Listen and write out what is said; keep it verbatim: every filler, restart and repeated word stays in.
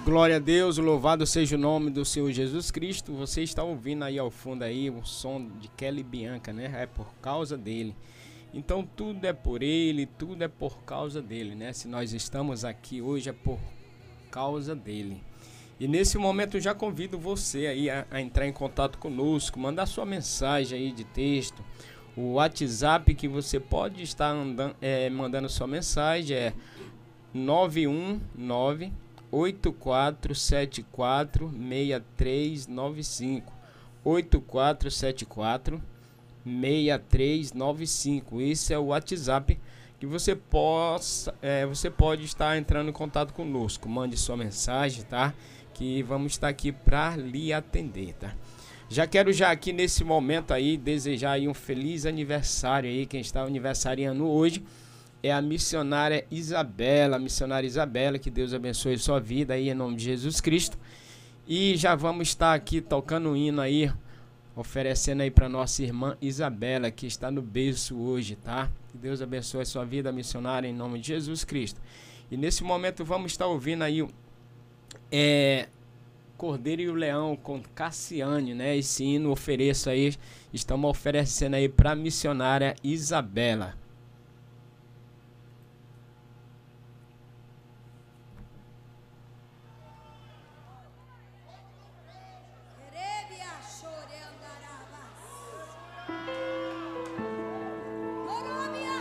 Glória a Deus, louvado seja o nome do Senhor Jesus Cristo. Você está ouvindo aí ao fundo aí o som de Kelly Bianca, né? É por causa dele. Então tudo é por ele, tudo é por causa dele, né? Se nós estamos aqui hoje é por causa dele. E nesse momento eu já convido você aí a, a entrar em contato conosco, mandar sua mensagem aí de texto. O WhatsApp que você pode estar andando, é, mandando sua mensagem é nove um nove, oito quatro sete quatro, seis três nove cinco. oito quatro sete quatro, seis três nove cinco. Esse é o WhatsApp que você possa, é, você pode estar entrando em contato conosco. Mande sua mensagem, tá? Que vamos estar aqui para lhe atender, tá? Já quero já aqui nesse momento aí desejar aí um feliz aniversário aí. Quem está aniversariando hoje é a missionária Isabela, a missionária Isabela, que Deus abençoe sua vida aí em nome de Jesus Cristo. E já vamos estar aqui tocando um hino aí, oferecendo aí para nossa irmã Isabela, que está no berço hoje, tá? Que Deus abençoe sua vida, missionária, em nome de Jesus Cristo. E nesse momento vamos estar ouvindo aí o é, Cordeiro e o Leão com Cassiane, né? Esse hino ofereço aí, estamos oferecendo aí para a missionária Isabela.